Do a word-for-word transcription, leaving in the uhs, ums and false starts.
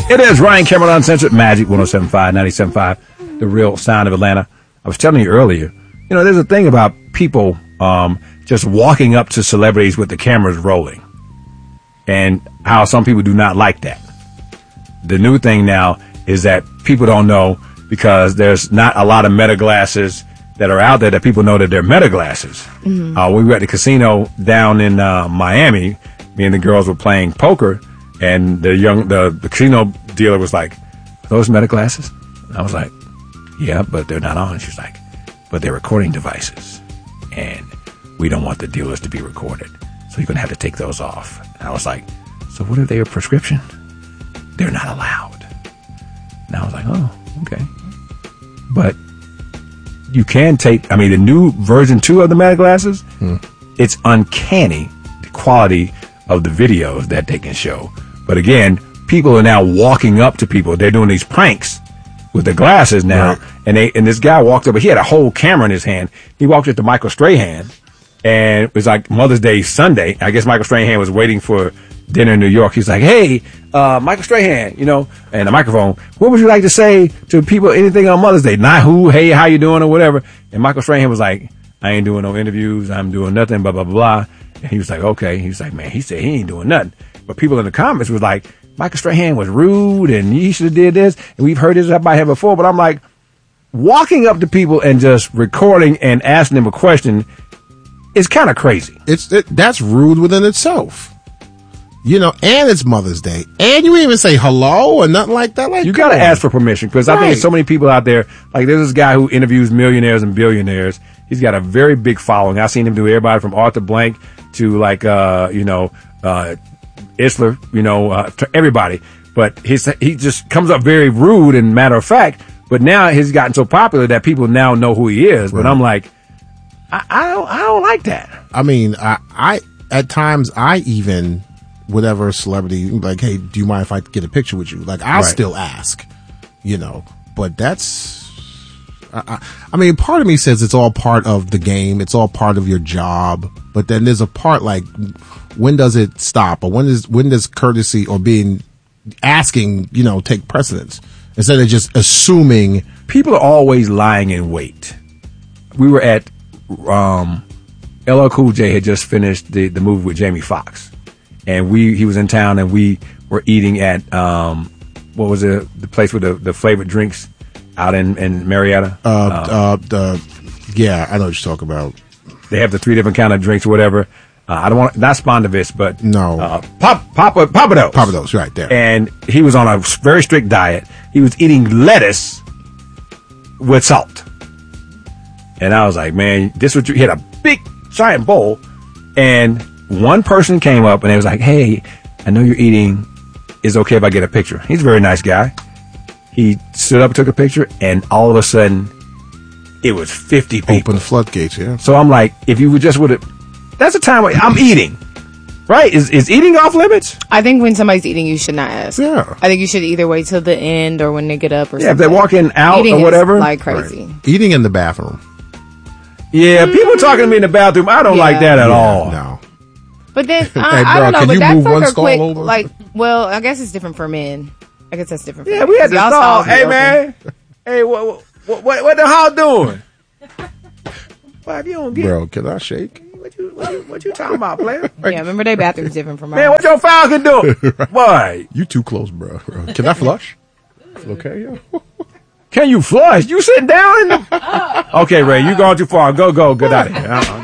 It is Ryan Cameron Uncensored, Magic one oh seven point five, ninety-seven point five, the real sound of Atlanta. I was telling you earlier, you know, there's a thing about people um, just walking up to celebrities with the cameras rolling, and how some people do not like that. The new thing now is that people don't know, because there's not a lot of Meta glasses that are out there that people know that they're Meta glasses. Mm-hmm. Uh, we were at the casino down in uh, Miami. Me and the girls were playing poker, and the young the, the casino dealer was like, "Are those Meta glasses?" And I was like, "Yeah, but they're not on." She's like, "But they're recording devices, and we don't want the dealers to be recorded, so you're gonna have to take those off." And I was like, "So what if they're a prescription?" "They're not allowed." And I was like, "Oh, okay." But you can take, I mean, the new version two of the Meta glasses, hmm. it's uncanny, the quality of the videos that they can show. But again, people are now walking up to people. They're doing these pranks with the glasses now. Right. And they and this guy walked up, he had a whole camera in his hand. He walked up to Michael Strahan, and it was like Mother's Day Sunday. I guess Michael Strahan was waiting for dinner in New York. He's like, "Hey, uh, Michael Strahan, you know," and the microphone, "What would you like to say to people, anything on Mother's Day? Not who, hey, how you doing," or whatever. And Michael Strahan was like, "I ain't doing no interviews. I'm doing nothing, blah, blah, blah." And he was like, "Okay." He was like, "Man," he said, "he ain't doing nothing." But people in the comments was like, "Michael Strahan was rude, and he should have did this. And we've heard this about him before." But I'm like, walking up to people and just recording and asking them a question is kind of crazy. It's it, that's rude within itself. You know, and it's Mother's Day, and you even say hello or nothing like that. Like, you got to ask for permission, because right. I think there's so many people out there. Like, there's this guy who interviews millionaires and billionaires. He's got a very big following. I've seen him do everybody from Arthur Blank to like, uh, you know, uh, Isler, you know, uh, to everybody. But his he just comes up very rude and matter of fact. But now he's gotten so popular that people now know who he is. Right. But I'm like, I, I don't, I don't like that. I mean, I, I at times I even. Whatever celebrity, like, "Hey, do you mind if I get a picture with you?" Like, I'll right. still ask, you know, but that's, I, I, I mean, part of me says it's all part of the game. It's all part of your job. But then there's a part like, when does it stop? Or when does, when does courtesy or being, asking, you know, take precedence instead of just assuming? People are always lying in wait. We were at, um, L L Cool J had just finished the, the movie with Jamie Foxx. And we, he was in town, and we were eating at, um, what was it, the place with the, the flavored drinks out in, in Marietta? Uh, um, uh, the, yeah, I know what you're talking about. They have the three different kind of drinks or whatever. Uh, I don't want, not Spondovitz, but. No. Uh, Pop, Papa, Papados. Papados, right there. And he was on a very strict diet. He was eating lettuce with salt. And I was like, man, this was, he had a big, giant bowl, and one person came up and they was like, "Hey, I know you're eating. Is it okay if I get a picture?" He's a very nice guy. He stood up and took a picture, and all of a sudden, it was fifty people. Open the floodgates, yeah. So I'm like, if you would just would have, that's a time where I'm eating, right? Is is eating off limits? I think when somebody's eating, you should not ask. Yeah. I think you should either wait till the end or when they get up or yeah, something. If they're walking out eating or whatever. Is like crazy. Right. Eating in the bathroom. Yeah, mm. people talking to me in the bathroom, I don't yeah. like that at yeah, all. No. But then, hey, I, bro, I don't know, can but you that's move like one a stall quick, over? like, well, I guess it's different for men. I guess that's different for yeah, men. we had to Y'all stall. Hey, open. man. Hey, what, what, what, what the hell doing? Well, if you don't get, bro, can I shake? What you, what you, what you talking about, player? Yeah, remember their bathroom's different from ours. Man, what your Falcon doing? Boy. You too close, bro. Can I flush? Okay, yo. Can you flush? You sitting down in the... Okay, Ray, you going too far. Go, go. Get out of here. Uh-uh.